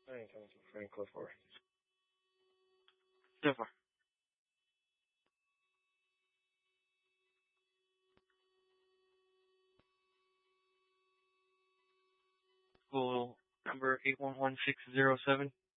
Anytime, Frank Cliff for. So far. School number 811607.